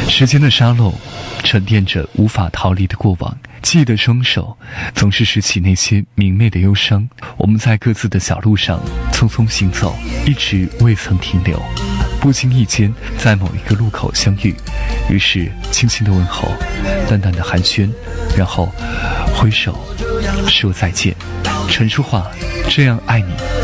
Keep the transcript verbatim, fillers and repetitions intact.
时间的沙漏沉淀着无法逃离的过往，记忆的双手总是拾起那些明媚的忧伤。我们在各自的小路上匆匆行走，一直未曾停留。不经意间在某一个路口相遇，于是轻轻的问候，淡淡的寒暄，然后挥手说再见。陈淑桦，这样爱你